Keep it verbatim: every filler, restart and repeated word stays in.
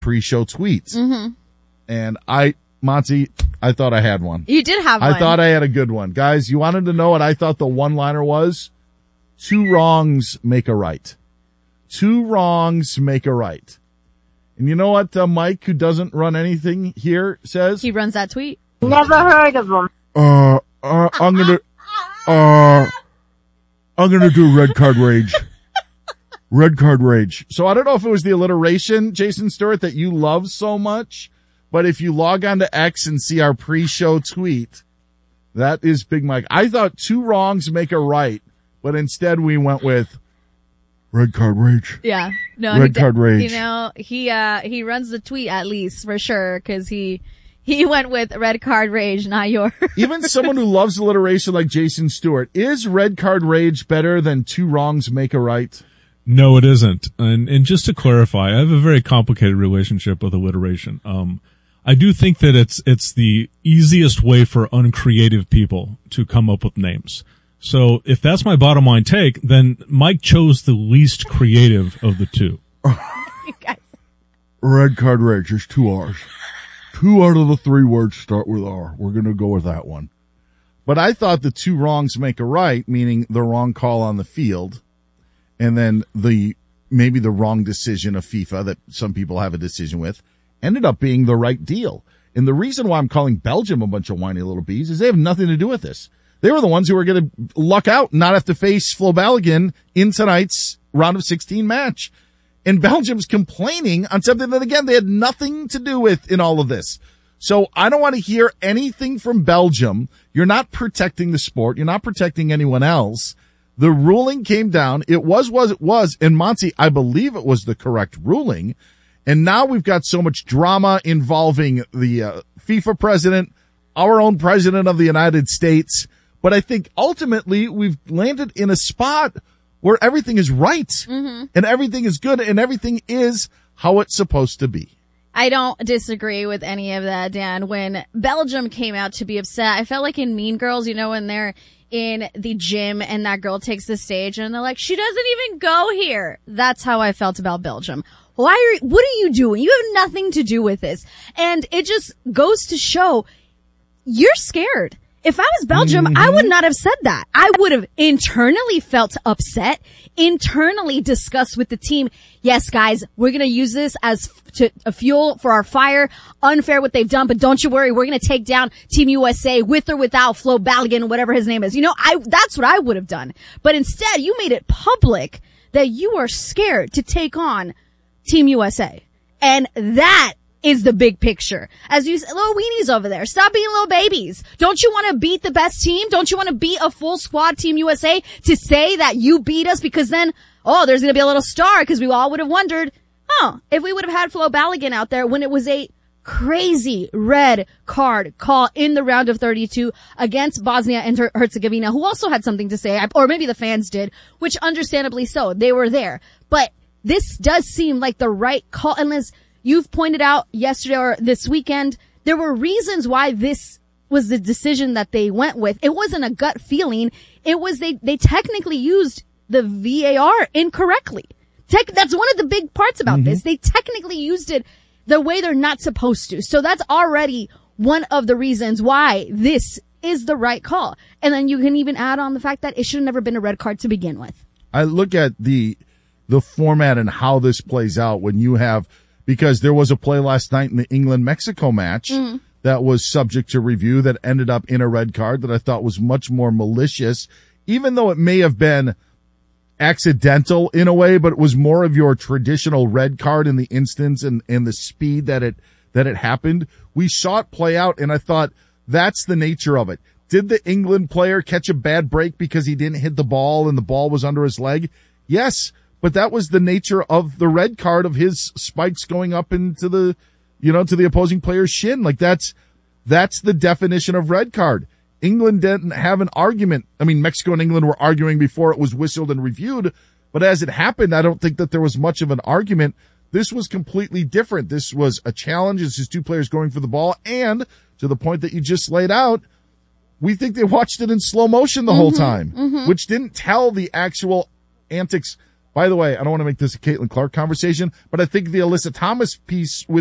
pre-show tweets. Mm-hmm. And I, Monty, I thought I had one. You did have one. I thought I had a good one. Guys, you wanted to know what I thought the one-liner was? Two wrongs make a right. Two wrongs make a right. And you know what uh, Mike, who doesn't run anything here, says? He runs that tweet. Never heard of him. Uh, uh I'm gonna, uh, I'm gonna do red card rage. Red card rage. So I don't know if it was the alliteration, Jason Stewart, that you love so much, but if you log on to X and see our pre-show tweet, that is Big Mike. I thought two wrongs make a right, but instead we went with red card rage. Yeah. No, red he card rage. You know, he, uh, he runs the tweet at least for sure, cause he, he went with red card rage, not yours. Even someone who loves alliteration like Jason Stewart, is red card rage better than two wrongs make a right? No, it isn't. And, and just to clarify, I have a very complicated relationship with alliteration. Um, I do think that it's, it's the easiest way for uncreative people to come up with names. So if that's my bottom line take, then Mike chose the least creative of the two. You guys. Red card rage, there's two R's. Two out of the three words start with R. We're going to go with that one. But I thought the two wrongs make a right, meaning the wrong call on the field, and then the maybe the wrong decision of FIFA that some people have a decision with, ended up being the right deal. And the reason why I'm calling Belgium a bunch of whiny little bees is they have nothing to do with this. They were the ones who were going to luck out and not have to face Flo Balogun in tonight's round of sixteen match. And Belgium's complaining on something that, again, they had nothing to do with in all of this. So I don't want to hear anything from Belgium. You're not protecting the sport. You're not protecting anyone else. The ruling came down. It was what it was. And Monty, I believe it was the correct ruling. And now we've got so much drama involving the uh, FIFA president, our own president of the United States. But I think ultimately we've landed in a spot where everything is right, mm-hmm. and everything is good, and everything is how it's supposed to be. I don't disagree with any of that, Dan. When Belgium came out to be upset, I felt like in Mean Girls, you know, when they're in the gym and that girl takes the stage and they're like, she doesn't even go here. That's how I felt about Belgium. Why are, what are you doing? You have nothing to do with this. And it just goes to show you're scared. If I was Belgium, mm-hmm. I would not have said that. I would have internally felt upset, internally discussed with the team. Yes, guys, we're going to use this as f- to, a fuel for our fire. Unfair what they've done, but don't you worry. We're going to take down Team U S A with or without Flo Balogun, whatever his name is. You know, I, that's what I would have done. But instead, you made it public that you are scared to take on Team U S A. And that is the big picture. As you said, little weenies over there, stop being little babies. Don't you want to beat the best team? Don't you want to beat a full squad Team U S A to say that you beat us? Because then, oh, there's going to be a little star, because we all would have wondered, oh, if we would have had Flo Balogun out there when it was a crazy red card call in the round of thirty-two against Bosnia and Herzegovina, who also had something to say, or maybe the fans did, which understandably so. They were there. But this does seem like the right call, unless you've pointed out yesterday or this weekend, there were reasons why this was the decision that they went with. It wasn't a gut feeling. It was they, they technically used the V A R incorrectly. Tech, that's one of the big parts about mm-hmm. this. They technically used it the way they're not supposed to. So that's already one of the reasons why this is the right call. And then you can even add on the fact that it should have never been a red card to begin with. I look at the, the format and how this plays out when you have, because there was a play last night in the England-Mexico match mm-hmm. that was subject to review that ended up in a red card that I thought was much more malicious, even though it may have been accidental in a way, but it was more of your traditional red card in the instance and, and the speed that it, that it happened. We saw it play out, and I thought that's the nature of it. Did the England player catch a bad break because he didn't hit the ball and the ball was under his leg? Yes. But that was the nature of the red card, of his spikes going up into the, you know, to the opposing player's shin. Like that's, that's the definition of red card. England didn't have an argument. I mean, Mexico and England were arguing before it was whistled and reviewed, but as it happened, I don't think that there was much of an argument. This was completely different. This was a challenge. This is two players going for the ball, and to the point that you just laid out, we think they watched it in slow motion the mm-hmm, whole time, mm-hmm. which didn't tell the actual antics By the way, I don't want to make this a Caitlin Clark conversation, but I think the Alyssa Thomas piece with